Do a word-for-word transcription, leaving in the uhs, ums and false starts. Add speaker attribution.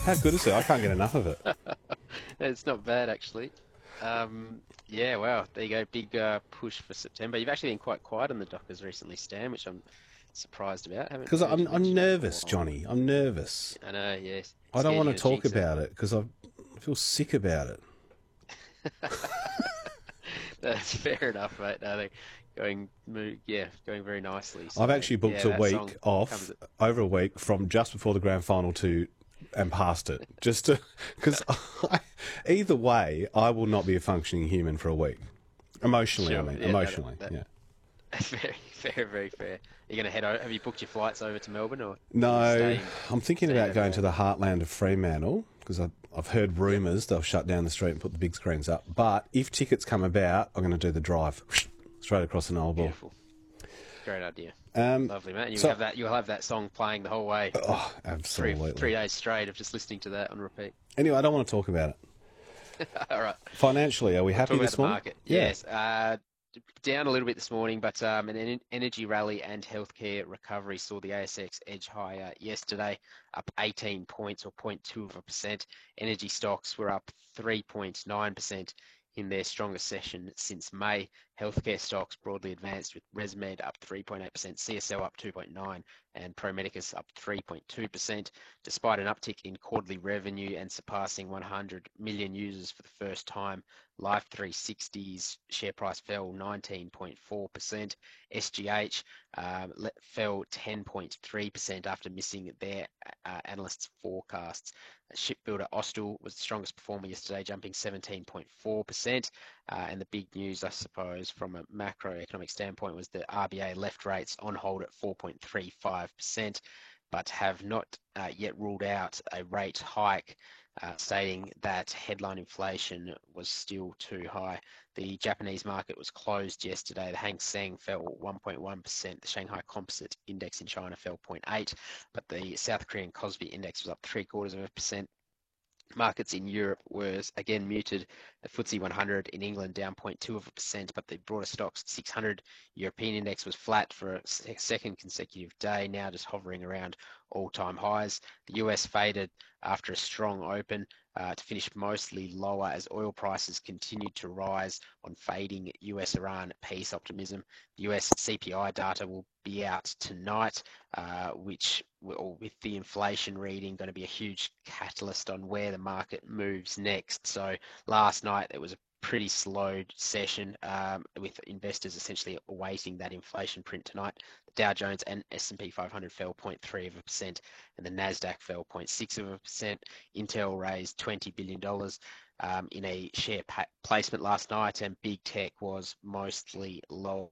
Speaker 1: How good is it? I can't get enough of it.
Speaker 2: It's not bad actually. Um, yeah, wow. There you go. Big uh, push for September. You've actually been quite quiet on the Dockers recently, Stan, which I'm surprised about. Haven't
Speaker 1: Because
Speaker 2: heard
Speaker 1: I'm
Speaker 2: you
Speaker 1: I'm
Speaker 2: mention it for a
Speaker 1: nervous,
Speaker 2: while.
Speaker 1: Johnny. I'm nervous.
Speaker 2: I know, yes.
Speaker 1: I don't
Speaker 2: Scared
Speaker 1: want
Speaker 2: you're
Speaker 1: to
Speaker 2: gonna
Speaker 1: talk
Speaker 2: jinx it.
Speaker 1: about it because I feel sick about it.
Speaker 2: That's fair enough, mate. No, they going, mo- yeah, going very nicely.
Speaker 1: I've
Speaker 2: So
Speaker 1: actually booked
Speaker 2: yeah,
Speaker 1: a
Speaker 2: that
Speaker 1: week
Speaker 2: song
Speaker 1: off
Speaker 2: comes.
Speaker 1: over a week from just before the grand final to and past it, just to because either way, I will not be a functioning human for a week. Emotionally, I
Speaker 2: Sure,
Speaker 1: mean,
Speaker 2: yeah, no, that,
Speaker 1: emotionally,
Speaker 2: that
Speaker 1: yeah.
Speaker 2: that's very fair, very fair. You're gonna head over. Have you booked your flights over to Melbourne, or you
Speaker 1: No,
Speaker 2: staying
Speaker 1: I'm thinking
Speaker 2: staying
Speaker 1: about
Speaker 2: down the
Speaker 1: going to
Speaker 2: road?
Speaker 1: the heartland of Fremantle because I've, I've heard
Speaker 2: Yep,
Speaker 1: rumours they'll shut down the street and put the big screens up. But if tickets come about, I'm going to do the drive straight across the Nullarbor.
Speaker 2: beautiful. Great idea.
Speaker 1: Um,
Speaker 2: Lovely, man. And you
Speaker 1: so,
Speaker 2: have that. You'll have that song playing the whole way for
Speaker 1: oh,
Speaker 2: three
Speaker 1: absolutely.
Speaker 2: three days straight of just listening to that on repeat.
Speaker 1: Anyway, I don't want to talk about it.
Speaker 2: All right.
Speaker 1: Financially, are we
Speaker 2: We'll
Speaker 1: happy
Speaker 2: talk about
Speaker 1: this
Speaker 2: the
Speaker 1: morning?
Speaker 2: market.
Speaker 1: Yeah.
Speaker 2: Yes. Uh, down a little bit this morning, but um, an en- energy rally and healthcare recovery saw the A S X edge higher yesterday, up eighteen points or zero point two of a percent. Energy stocks were up three point nine percent in their strongest session since May. Healthcare stocks broadly advanced with ResMed up three point eight percent, C S L up two point nine percent, and Pro Medicus up three point two percent, despite an uptick in quarterly revenue and surpassing one hundred million users for the first time. Life three sixty's share price fell nineteen point four percent. S G H um, fell ten point three percent after missing their uh, analysts' forecasts. Shipbuilder Austal was the strongest performer yesterday, jumping seventeen point four percent. Uh, and the big news, I suppose, from a macroeconomic standpoint, was the R B A left rates on hold at four point three five percent, but have not uh, yet ruled out a rate hike, uh, stating that headline inflation was still too high. The Japanese market was closed yesterday. The Hang Seng fell one point one percent. The Shanghai Composite Index in China fell zero point eight, but the South Korean Kospi Index was up three quarters of a percent. Markets in Europe were again muted. The F T S E one hundred in England down zero point two of a percent, but the broader stocks six hundred European index was flat for a second consecutive day, now just hovering around all-time highs. The U S faded after a strong open uh, to finish mostly lower as oil prices continued to rise on fading U S-Iran peace optimism. The U S C P I data will be out tonight, uh, which will, with the inflation reading, going to be a huge catalyst on where the market moves next. So last night it was a pretty slow session, um, with investors essentially awaiting that inflation print tonight. The Dow Jones and S and P five hundred fell zero point three of a percent, and the Nasdaq fell zero point six of a percent. Intel raised twenty billion dollars um, in a share placement last night, and big tech was mostly low